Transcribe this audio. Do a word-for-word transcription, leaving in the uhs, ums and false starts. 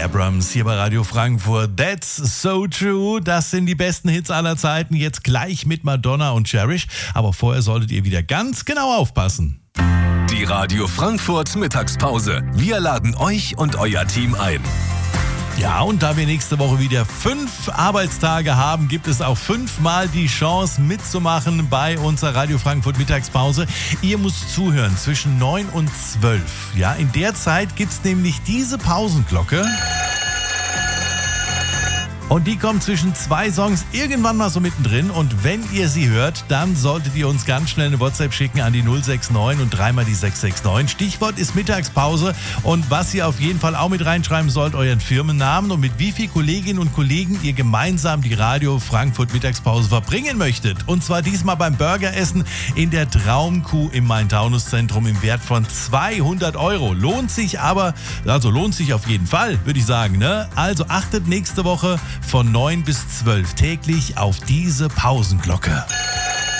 Abrams hier bei Radio Frankfurt. That's so true. Das sind die besten Hits aller Zeiten. Jetzt gleich mit Madonna und Cherish. Aber vorher solltet ihr wieder ganz genau aufpassen. Die Radio Frankfurt Mittagspause. Wir laden euch und euer Team ein. Ja, und da wir nächste Woche wieder fünf Arbeitstage haben, gibt es auch fünfmal die Chance mitzumachen bei unserer Radio Frankfurt Mittagspause. Ihr müsst zuhören zwischen neun und zwölf. Ja, in der Zeit gibt es nämlich diese Pausenglocke. Und die kommt zwischen zwei Songs irgendwann mal so mittendrin. Und wenn ihr sie hört, dann solltet ihr uns ganz schnell eine WhatsApp schicken an die null sechs neun und dreimal die sechs sechs neun. Stichwort ist Mittagspause. Und was ihr auf jeden Fall auch mit reinschreiben sollt, euren Firmennamen und mit wie vielen Kolleginnen und Kollegen ihr gemeinsam die Radio Frankfurt Mittagspause verbringen möchtet. Und zwar diesmal beim Burgeressen in der Traumkuh im Main-Taunus-Zentrum im Wert von zweihundert Euro. Lohnt sich aber, also lohnt sich auf jeden Fall, würde ich sagen, ne? Also achtet nächste Woche von neun bis zwölf täglich auf diese Pausenglocke.